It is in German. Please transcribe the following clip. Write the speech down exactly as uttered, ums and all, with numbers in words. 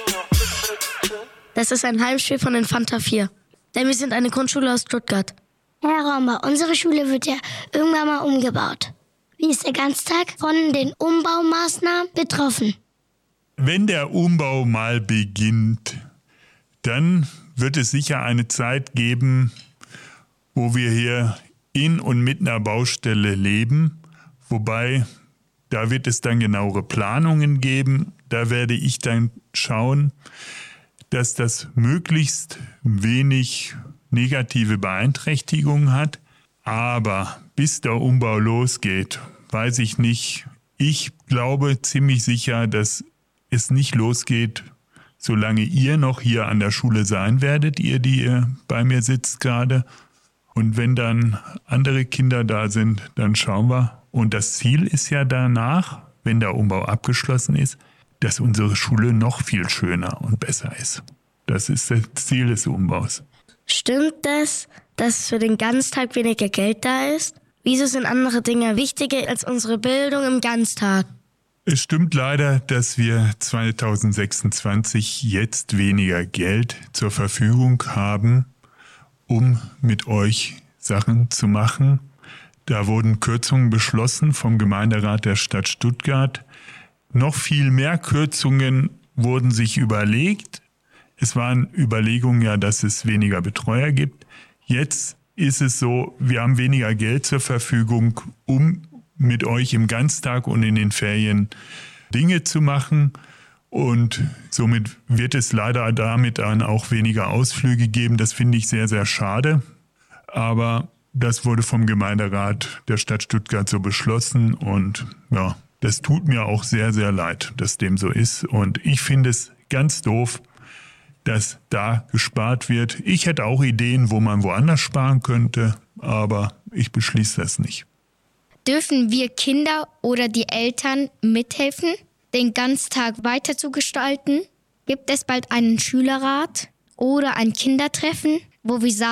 Das ist ein Heimspiel von den Fanta vier. Denn wir sind eine Grundschule aus Stuttgart. Herr Raumer, unsere Schule wird ja irgendwann mal umgebaut. Wie ist der Ganztag von den Umbaumaßnahmen betroffen? Wenn der Umbau mal beginnt, dann wird es sicher eine Zeit geben, wo wir hier in und mit einer Baustelle leben. Wobei, da wird es dann genauere Planungen geben. Da werde ich dann schauen, dass das möglichst wenig negative Beeinträchtigungen hat. Aber bis der Umbau losgeht, weiß ich nicht. Ich glaube ziemlich sicher, dass es nicht losgeht, solange ihr noch hier an der Schule sein werdet, ihr, die ihr bei mir sitzt gerade. Und wenn dann andere Kinder da sind, dann schauen wir. Und das Ziel ist ja danach, wenn der Umbau abgeschlossen ist, dass unsere Schule noch viel schöner und besser ist. Das ist das Ziel des Umbaus. Stimmt das, dass für den Ganztag weniger Geld da ist? Wieso sind andere Dinge wichtiger als unsere Bildung im Ganztag? Es stimmt leider, dass wir zwanzig sechsundzwanzig jetzt weniger Geld zur Verfügung haben, um mit euch Sachen zu machen. Da wurden Kürzungen beschlossen vom Gemeinderat der Stadt Stuttgart. Noch viel mehr Kürzungen wurden sich überlegt. Es waren Überlegungen ja, dass es weniger Betreuer gibt. Jetzt ist es so, wir haben weniger Geld zur Verfügung, um mit euch im Ganztag und in den Ferien Dinge zu machen. Und somit wird es leider damit dann auch weniger Ausflüge geben. Das finde ich sehr, sehr schade. Aber das wurde vom Gemeinderat der Stadt Stuttgart so beschlossen. Und ja, das tut mir auch sehr, sehr leid, dass dem so ist. Und ich finde es ganz doof, dass da gespart wird. Ich hätte auch Ideen, wo man woanders sparen könnte, aber ich beschließe das nicht. Dürfen wir Kinder oder die Eltern mithelfen, den Ganztag weiter zu gestalten? Gibt es bald einen Schülerrat oder ein Kindertreffen, wo wir sagen,